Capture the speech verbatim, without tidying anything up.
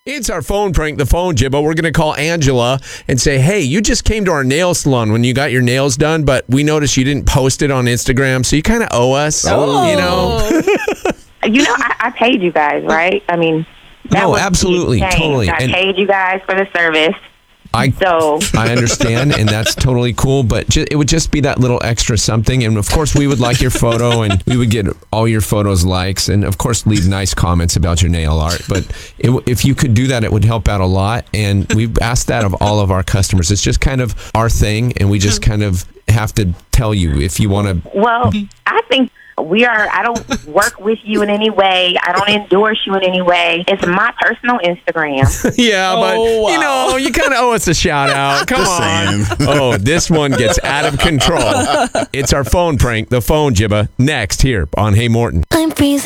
It's our phone prank, the phone Jibba. We're going to call Angela and say, hey, you just came to our nail salon when you got your nails done, but we noticed you didn't post it on Instagram, so you kind of owe us, Oh. you know? You know, I, I paid you guys, right? I mean, that No, was the absolutely, exchange. totally. I And- paid you guys for the service. I So I understand, and that's totally cool, but ju- it would just be that little extra something. And, of course, we would like your photo, and we would get all your photos likes, and, of course, leave nice comments about your nail art. But it, w- if you could do that, it would help out a lot, and we've asked that of all of our customers. It's just kind of our thing, and we just kind of have to tell you if you want to. well, I think we are, I don't work with you in any way. I don't endorse you in any way. It's my personal Instagram. Yeah, but, Oh, wow. you know, you kind of owe us a shout-out. Come Just on. saying. Oh, this one gets out of control. It's our phone prank, the phone Jibba, next here on Hey Morton. I'm freezing.